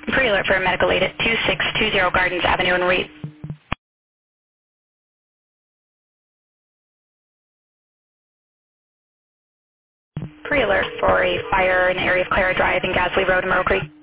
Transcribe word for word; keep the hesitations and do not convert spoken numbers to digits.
Pre-alert for a medical aid at two six two zero Gardens Avenue in Reed. Pre-alert for a fire in the area of Clara Drive and Gasley Road in Myrtle Creek.